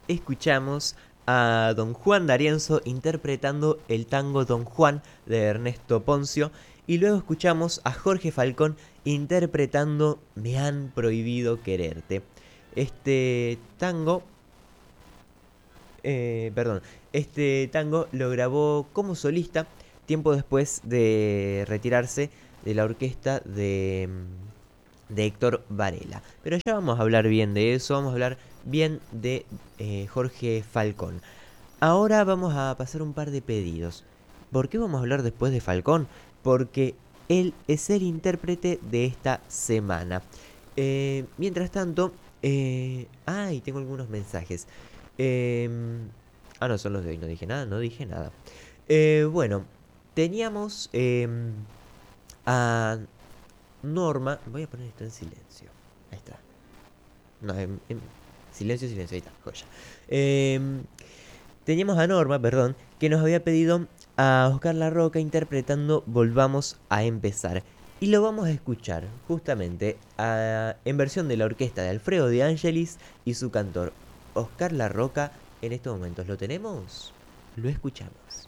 escuchamos a Don Juan D'Arienzo interpretando el tango Don Juan de Ernesto Ponzio. Y luego escuchamos a Jorge Falcón interpretando Me han prohibido quererte. Este tango, perdón, este tango lo grabó como solista tiempo después de retirarse de la orquesta de Héctor Varela. Pero ya vamos a hablar bien de eso, vamos a hablar bien de Jorge Falcón. Ahora vamos a pasar un par de pedidos. ¿Por qué vamos a hablar después de Falcón? Porque él es el intérprete de esta semana. Mientras tanto, ay, tengo algunos mensajes. No, son los de hoy, no dije nada, no dije nada. Bueno, teníamos a Norma. Voy a poner esto en silencio. Ahí está. No, silencio, silencio, ahí está, joya. Teníamos a Norma, perdón, que nos había pedido a Oscar La Roca interpretando Volvamos a empezar. Y lo vamos a escuchar justamente en versión de la orquesta de Alfredo de Angelis y su cantor Oscar La Roca. En estos momentos lo tenemos, lo escuchamos.